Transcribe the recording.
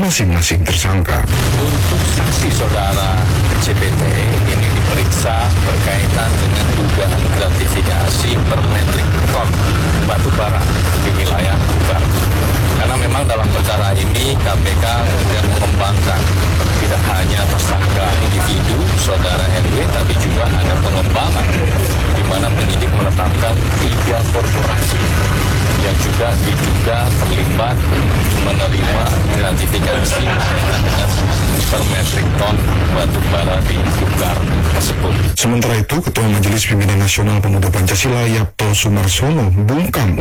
masing-masing tersangka. Untuk saksi saudara CPT ini diperiksa berkaitan dengan dugaan gratifikasi per metrik ton batu bara di wilayah Tubar. Karena memang dalam perkara ini KPK kemudian mengembangkan tidak hanya tersangka individu saudara NW, tapi juga ada pengembangan di mana penyidik menetapkan 3 korporasi yang juga diduga terlibat menerima gratifikasi dengan per metrik ton batu bara di Tubar tersebut. Sementara itu, Ketua Majelis Pimpinan Nasional Pemuda Pancasila Yapto Sumarsono bungkam